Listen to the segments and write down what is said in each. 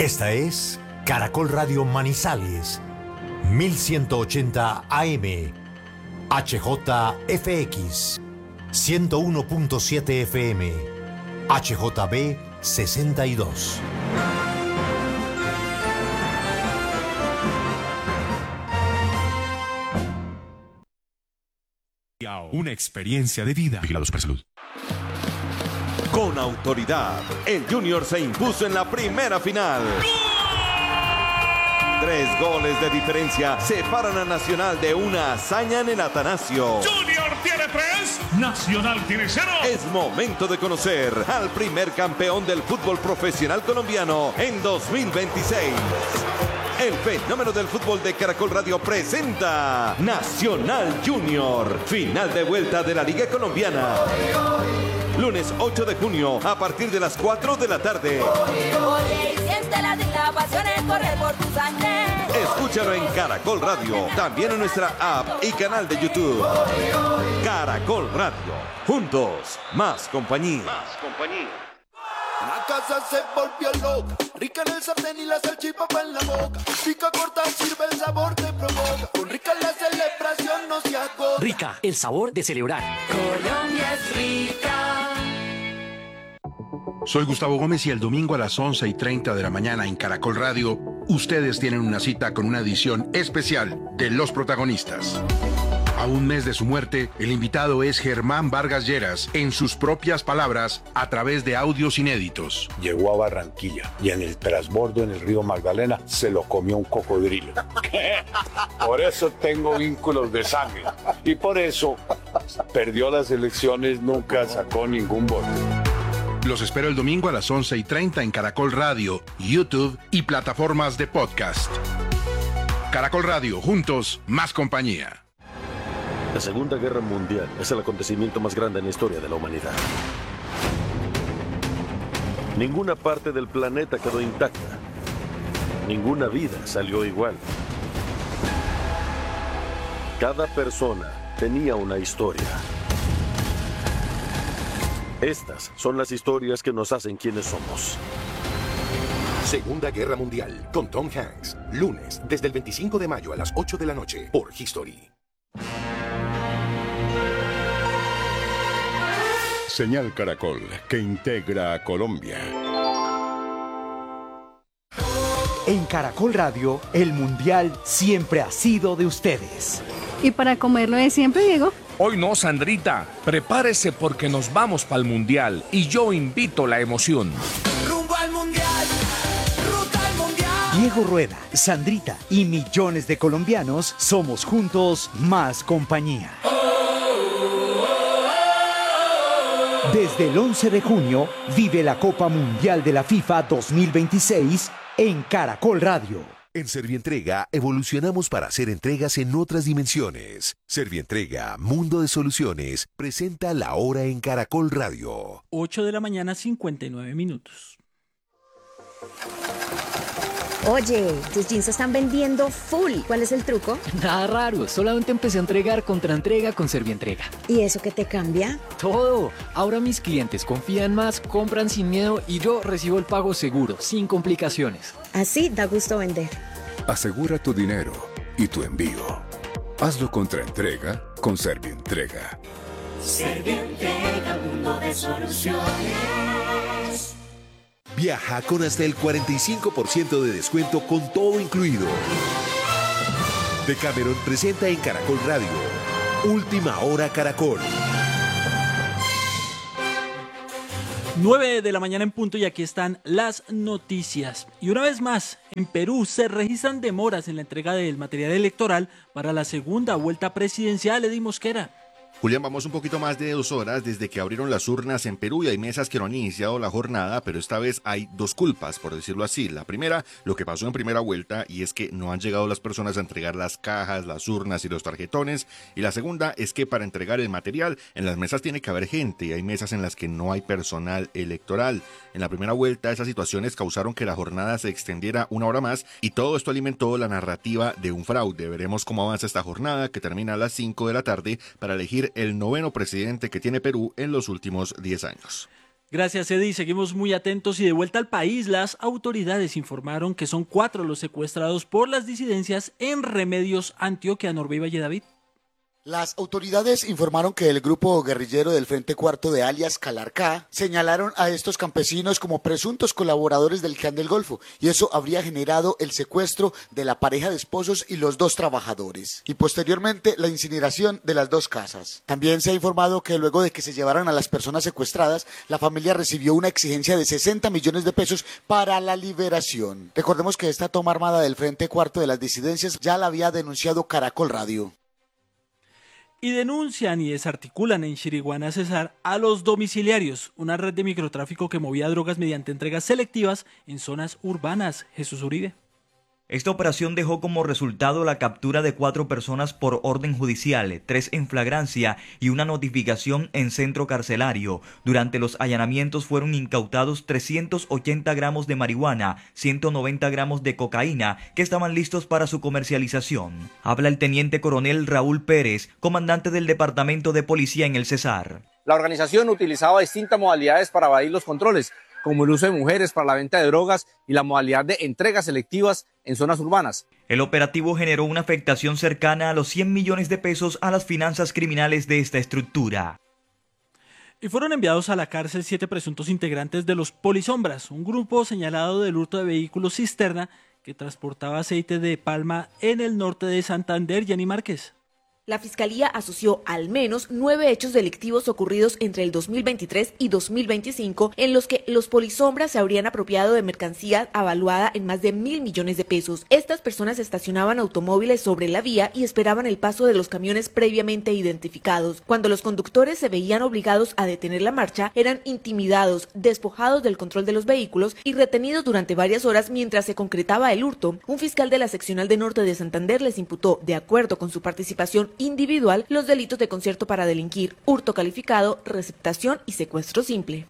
Esta es Caracol Radio Manizales, 1180 AM, HJFX, 101.7 FM, HJB 62. Una experiencia de vida. Vigilados por salud. Con autoridad, el Junior se impuso en la primera final. 3 goles de diferencia separan a Nacional de una hazaña en el Atanasio. Junior tiene 3, Nacional tiene 0. Es momento de conocer al primer campeón del fútbol profesional colombiano en 2026. El fenómeno del fútbol de Caracol Radio presenta Nacional Junior, final de vuelta de la Liga Colombiana. Lunes 8 de junio a partir de las 4 de la tarde. Escúchalo en Caracol Radio, también en nuestra app y canal de YouTube. Caracol Radio, juntos, más compañía. La casa se volvió loca, rica en el sartén y la salchipapa en la boca. Pica corta, sirve el sabor, te provoca. Con Rica la celebración no se agota. Rica, el sabor de celebrar. Colombia es rica. Soy Gustavo Gómez y el domingo a las 11:30 de la mañana en Caracol Radio, ustedes tienen una cita con una edición especial de Los Protagonistas. A un mes de su muerte, el invitado es Germán Vargas Lleras, en sus propias palabras, a través de audios inéditos. Llegó a Barranquilla y en el transbordo en el río Magdalena se lo comió un cocodrilo. Por eso tengo vínculos de sangre y por eso perdió las elecciones, nunca sacó ningún voto. Los espero el domingo a las 11:30 en Caracol Radio, YouTube y plataformas de podcast. Caracol Radio, juntos, más compañía. La Segunda Guerra Mundial es el acontecimiento más grande en la historia de la humanidad. Ninguna parte del planeta quedó intacta. Ninguna vida salió igual. Cada persona tenía una historia. Estas son las historias que nos hacen quienes somos. Segunda Guerra Mundial, con Tom Hanks. Lunes, desde el 25 de mayo a las 8 de la noche, por History. Señal Caracol, que integra a Colombia. En Caracol Radio, el Mundial siempre ha sido de ustedes. ¿Y para comerlo de siempre, Diego? Hoy no, Sandrita. Prepárese porque nos vamos para el Mundial y yo invito la emoción. Rumbo al Mundial, ruta al Mundial. Diego Rueda, Sandrita y millones de colombianos somos juntos más compañía. Desde el 11 de junio, vive la Copa Mundial de la FIFA 2026 en Caracol Radio. En Servientrega evolucionamos para hacer entregas en otras dimensiones. Servientrega, Mundo de Soluciones, presenta La Hora en Caracol Radio. 8 de la mañana, 59 minutos. Oye, tus jeans están vendiendo full. ¿Cuál es el truco? Nada raro, solamente empecé a entregar contra entrega con Servientrega. ¿Y eso qué te cambia? Todo. Ahora mis clientes confían más, compran sin miedo y yo recibo el pago seguro, sin complicaciones. Así da gusto vender. Asegura tu dinero y tu envío. Hazlo contra entrega con Servientrega. Servientrega, mundo de soluciones. Viaja con hasta el 45% de descuento con todo incluido. Decameron presenta en Caracol Radio Última Hora Caracol. 9 de la mañana en punto y aquí están las noticias. Y una vez más, en Perú se registran demoras en la entrega del material electoral para la segunda vuelta presidencial. Eddy Mosquera. Julián, vamos un poquito más de 2 horas desde que abrieron las urnas en Perú y hay mesas que no han iniciado la jornada, pero esta vez hay 2 culpas, por decirlo así. La primera, lo que pasó en primera vuelta, y es que no han llegado las personas a entregar las cajas, las urnas y los tarjetones. Y la segunda es que para entregar el material, en las mesas tiene que haber gente y hay mesas en las que no hay personal electoral. En la primera vuelta, esas situaciones causaron que la jornada se extendiera 1 hora más y todo esto alimentó la narrativa de un fraude. Veremos cómo avanza esta jornada, que termina a las 5 de la tarde, para elegir el 9º presidente que tiene Perú en los últimos 10 años. Gracias, Eddie. Seguimos muy atentos y de vuelta al país. Las autoridades informaron que son 4 los secuestrados por las disidencias en Remedios, Antioquia. Norbe y Valle David. Las autoridades informaron que el grupo guerrillero del Frente Cuarto de alias Calarcá señalaron a estos campesinos como presuntos colaboradores del Clan del Golfo y eso habría generado el secuestro de la pareja de esposos y los 2 trabajadores y posteriormente la incineración de las 2 casas. También se ha informado que luego de que se llevaran a las personas secuestradas, la familia recibió una exigencia de 60 millones de pesos para la liberación. Recordemos que esta toma armada del Frente Cuarto de las disidencias ya la había denunciado Caracol Radio. Y denuncian y desarticulan en Chiriguaná, Cesar, a los domiciliarios, una red de microtráfico que movía drogas mediante entregas selectivas en zonas urbanas. Jesús Uribe. Esta operación dejó como resultado la captura de 4 personas por orden judicial, 3 en flagrancia y una notificación en centro carcelario. Durante los allanamientos fueron incautados 380 gramos de marihuana, 190 gramos de cocaína, que estaban listos para su comercialización. Habla el teniente coronel Raúl Pérez, comandante del Departamento de Policía en el Cesar. La organización utilizaba distintas modalidades para evadir los controles, como el uso de mujeres para la venta de drogas y la modalidad de entregas selectivas en zonas urbanas. El operativo generó una afectación cercana a los 100 millones de pesos a las finanzas criminales de esta estructura. Y fueron enviados a la cárcel 7 presuntos integrantes de los Polisombras, un grupo señalado del hurto de vehículos cisterna que transportaba aceite de palma en el norte de Santander. Yanni Márquez. La Fiscalía asoció al menos 9 hechos delictivos ocurridos entre el 2023 y 2025 en los que los Polisombras se habrían apropiado de mercancía avaluada en más de 1.000 millones de pesos. Estas personas estacionaban automóviles sobre la vía y esperaban el paso de los camiones previamente identificados. Cuando los conductores se veían obligados a detener la marcha, eran intimidados, despojados del control de los vehículos y retenidos durante varias horas mientras se concretaba el hurto. Un fiscal de la seccional de norte de Santander les imputó, de acuerdo con su participación individual, los delitos de concierto para delinquir, hurto calificado, receptación y secuestro simple.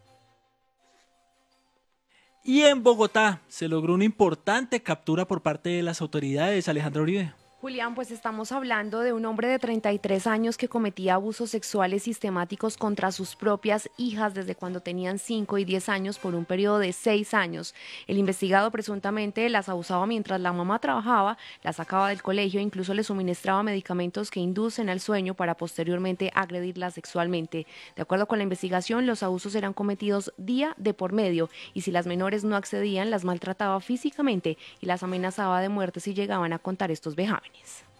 Y en Bogotá se logró una importante captura por parte de las autoridades. Alejandra Uribe. Julián, pues estamos hablando de un hombre de 33 años que cometía abusos sexuales sistemáticos contra sus propias hijas desde cuando tenían 5 y 10 años por un periodo de 6 años. El investigado presuntamente las abusaba mientras la mamá trabajaba, las sacaba del colegio e incluso les suministraba medicamentos que inducen al sueño para posteriormente agredirlas sexualmente. De acuerdo con la investigación, los abusos eran cometidos día de por medio y si las menores no accedían, las maltrataba físicamente y las amenazaba de muerte si llegaban a contar estos vejámenes.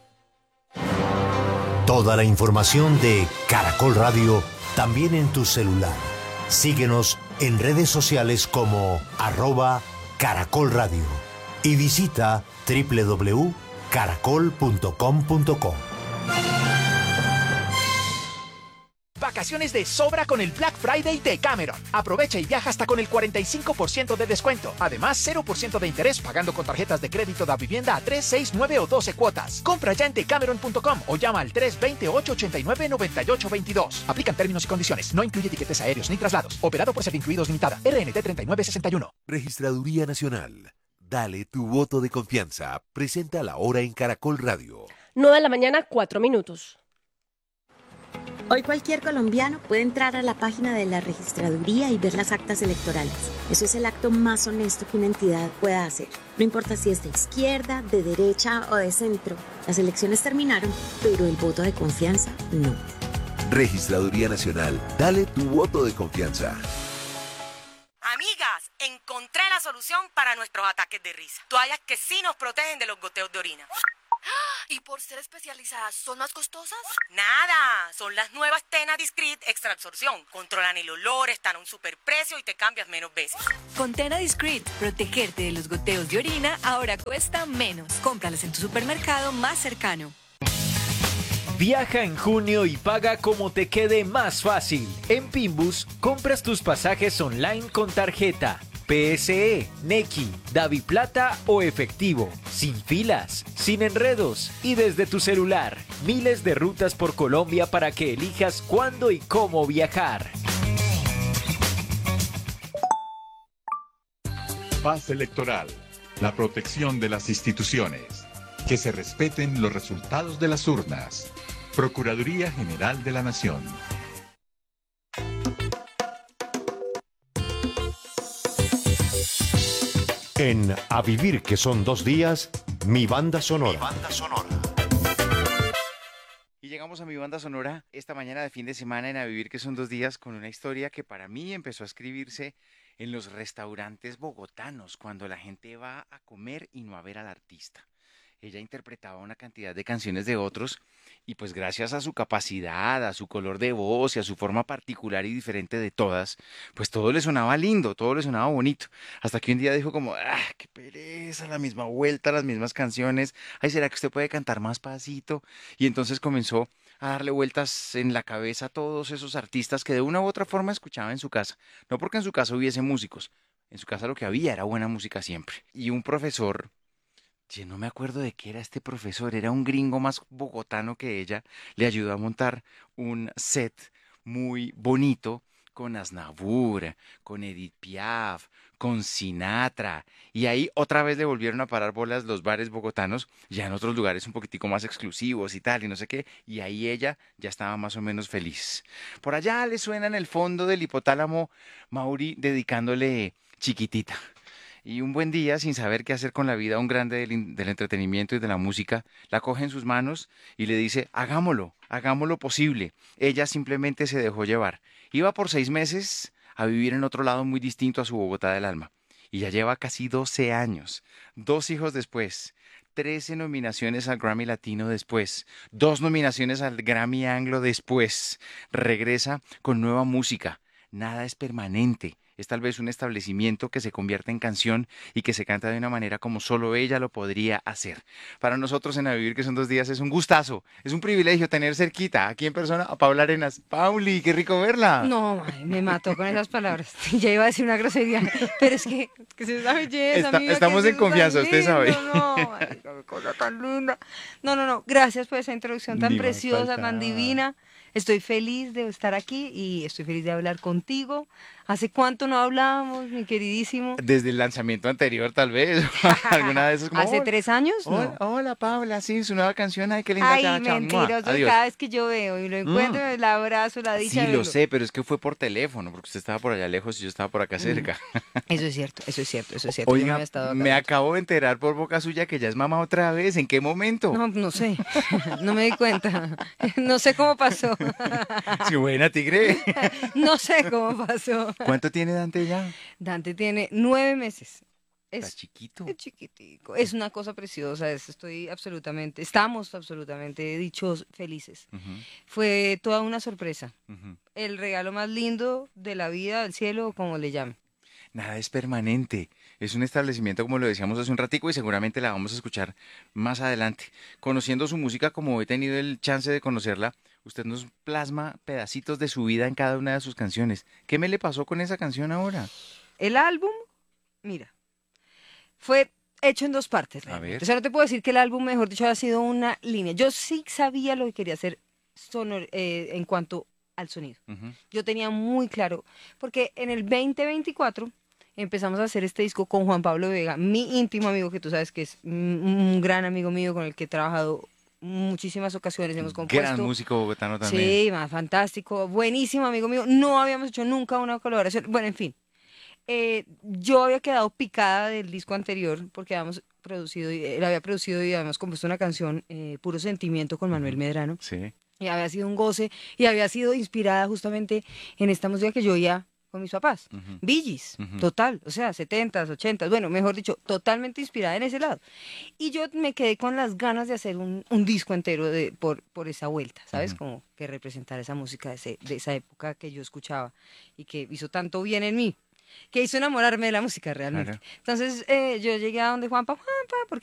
Toda la información de Caracol Radio también en tu celular. Síguenos en redes sociales como @Caracol Radio y visita www.caracol.com.co. Vacaciones de sobra con el Black Friday de Cameron. Aprovecha y viaja hasta con el 45% de descuento. Además, 0% de interés pagando con tarjetas de crédito de vivienda a 3, 6, 9 o 12 cuotas. Compra ya en decameron.com o llama al 320-889-9822. Aplican términos y condiciones. No incluye tiquetes aéreos ni traslados. Operado por Servincluidos Limitada. RNT 3961. Registraduría Nacional. Dale tu voto de confianza. Presenta la hora en Caracol Radio. 9 de la mañana, 4 minutos. Hoy cualquier colombiano puede entrar a la página de la registraduría y ver las actas electorales. Eso es el acto más honesto que una entidad pueda hacer. No importa si es de izquierda, de derecha o de centro. Las elecciones terminaron, pero el voto de confianza no. Registraduría Nacional. Dale tu voto de confianza. Amigas, encontré la solución para nuestros ataques de risa. Toallas que sí nos protegen de los goteos de orina. ¿Y por ser especializadas son más costosas? Nada, son las nuevas Tena Discreet Extra Absorción. Controlan el olor, están a un superprecio y te cambias menos veces. Con Tena Discreet, protegerte de los goteos de orina ahora cuesta menos. Cómpralas en tu supermercado más cercano. Viaja en junio y paga como te quede más fácil. En Pimbus, compras tus pasajes online con tarjeta, PSE, Nequi, DaviPlata o efectivo, sin filas, sin enredos y desde tu celular. Miles de rutas por Colombia para que elijas cuándo y cómo viajar. Paz electoral, la protección de las instituciones, que se respeten los resultados de las urnas. Procuraduría General de la Nación. En A Vivir que son 2 días, mi banda sonora. Y llegamos a mi banda sonora esta mañana de fin de semana en A Vivir que son 2 días con una historia que para mí empezó a escribirse en los restaurantes bogotanos cuando la gente va a comer y no a ver al artista. Ella interpretaba una cantidad de canciones de otros y pues gracias a su capacidad, a su color de voz y a su forma particular y diferente de todas, pues todo le sonaba lindo, todo le sonaba bonito. Hasta que un día dijo como, qué pereza, la misma vuelta, las mismas canciones. Ay, ¿será que usted puede cantar más pasito? Y entonces comenzó a darle vueltas en la cabeza a todos esos artistas que de una u otra forma escuchaba en su casa. No porque en su casa hubiese músicos, en su casa lo que había era buena música siempre. Y un profesor... Yo no me acuerdo de qué era este profesor, era un gringo más bogotano que ella, le ayudó a montar un set muy bonito con Aznavour, con Edith Piaf, con Sinatra, y ahí otra vez le volvieron a parar bolas los bares bogotanos, ya en otros lugares un poquitico más exclusivos y tal, y no sé qué, y ahí ella ya estaba más o menos feliz. Por allá le suena en el fondo del hipotálamo Mauri dedicándole Chiquitita. Y un buen día, sin saber qué hacer con la vida, un grande del entretenimiento y de la música, la coge en sus manos y le dice, hagámoslo posible. Ella simplemente se dejó llevar. Iba por 6 meses a vivir en otro lado muy distinto a su Bogotá del alma. Y ya lleva casi 12 años, 2 hijos después, 13 nominaciones al Grammy Latino después, 2 nominaciones al Grammy Anglo después. Regresa con nueva música. Nada es permanente. Es tal vez un establecimiento que se convierte en canción y que se canta de una manera como solo ella lo podría hacer. Para nosotros en A Vivir que son 2 días es un gustazo, es un privilegio tener cerquita, aquí en persona, a Paula Arenas. Pauli, qué rico verla. No, ay, me mató con esas palabras. Ya iba a decir una grosería, pero es que es una belleza. Estamos en confianza, usted sabe. No, ay, qué cosa tan linda. No, gracias por esa introducción tan preciosa, tan divina. Estoy feliz de estar aquí y estoy feliz de hablar contigo. ¿Hace cuánto no hablábamos, mi queridísimo? Desde el lanzamiento anterior, tal vez. ¿Alguna de esas? ¿Hace 3 años? No. Hola, Paula, sí, su nueva canción. Ay, qué linda. Ay, mentiroso. Cada vez que yo veo y lo encuentro, el abrazo, la dicha. Sí, lo sé, pero es que fue por teléfono, porque usted estaba por allá lejos y yo estaba por acá cerca. Eso es cierto. Oiga, me acabo de enterar por boca suya que ya es mamá otra vez. ¿En qué momento? No sé. No me di cuenta. No sé cómo pasó. Sí, buena, tigre. No sé cómo pasó. ¿Cuánto tiene Dante ya? Dante tiene 9 meses. Está chiquito. Es chiquitico. Es una cosa preciosa. Estamos absolutamente dichos, felices. Fue toda una sorpresa. El regalo más lindo de la vida, del cielo, como le llamen. Nada es permanente. Es un establecimiento, como lo decíamos hace un ratico, y seguramente la vamos a escuchar más adelante. Conociendo su música, como he tenido el chance de conocerla, usted nos plasma pedacitos de su vida en cada una de sus canciones. ¿Qué me le pasó con esa canción ahora? El álbum, mira, fue hecho en 2 partes. A ver. O sea, no te puedo decir que el álbum, mejor dicho, ha sido una línea. Yo sí sabía lo que quería hacer en cuanto al sonido. Yo tenía muy claro, porque en el 2024 empezamos a hacer este disco con Juan Pablo Vega, mi íntimo amigo, que tú sabes que es un gran amigo mío con el que he trabajado muchísimas ocasiones, hemos compuesto. Gran músico bogotano también. Sí, más fantástico, buenísimo amigo mío. No habíamos hecho nunca una colaboración. Bueno, en fin. Yo había quedado picada del disco anterior porque habíamos producido, él había producido y habíamos compuesto una canción, Puro Sentimiento, con Manuel Medrano. Sí. Y había sido un goce y había sido inspirada justamente en esta música que yo oía con mis papás. Bee Gees, total, o sea, 70s, 80s, bueno, mejor dicho, totalmente inspirada en ese lado. Y yo me quedé con las ganas de hacer un disco entero por esa vuelta, ¿sabes? Como que representara esa música de esa época que yo escuchaba y que hizo tanto bien en mí, que hizo enamorarme de la música realmente. Claro. Entonces yo llegué a donde Juanpa, porque